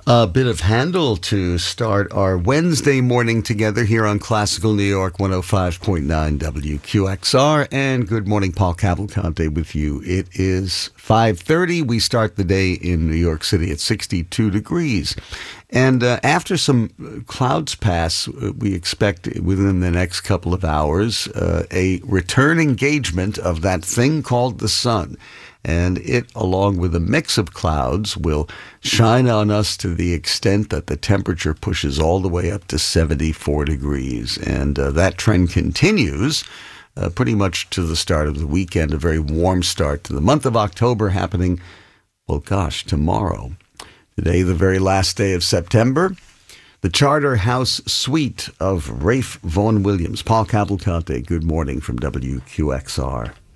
A bit of Handel to start our Wednesday morning together here on Classical New York 105.9 WQXR. And good morning, Paul Cavalcante with you. It is 5:30. We start the day in New York City at 62 degrees. And after some clouds pass, we expect within the next couple of hours a return engagement of that thing called the sun. And it, along with a mix of clouds, will shine on us to the extent that the temperature pushes all the way up to 74 degrees. And that trend continues pretty much to the start of the weekend, a very warm start to the month of October happening, well, gosh, tomorrow. Today, the very last day of September. The Charterhouse Suite of Ralph Vaughan Williams. Paul Cavalcante, good morning from WQXR.